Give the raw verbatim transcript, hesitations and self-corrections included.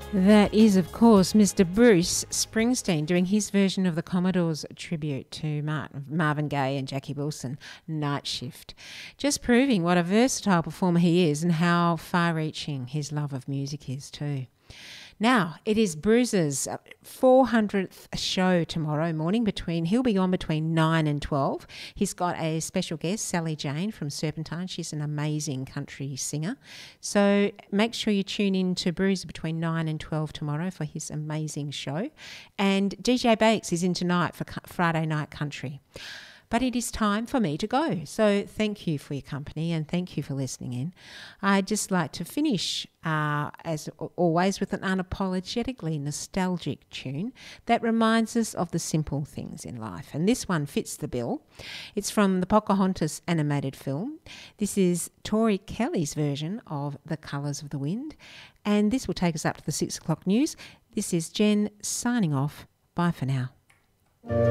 That is, of course, Mister Bruce Springsteen doing his version of the Commodores' tribute to Mar- Marvin Gaye and Jackie Wilson, Night Shift. Just proving what a versatile performer he is and how far-reaching his love of music is too. Now, it is Bruce's four hundredth show tomorrow morning. Between He'll be on between nine and twelve. He's got a special guest, Sally Jane from Serpentine. She's an amazing country singer. So make sure you tune in to Bruce between nine and twelve tomorrow for his amazing show. And D J Bakes is in tonight for Friday Night Country. But it is time for me to go. So thank you for your company and thank you for listening in. I'd just like to finish, uh, as always, with an unapologetically nostalgic tune that reminds us of the simple things in life. And this one fits the bill. It's from the Pocahontas animated film. This is Tori Kelly's version of The Colours of the Wind. And this will take us up to the six o'clock news. This is Jen signing off. Bye for now.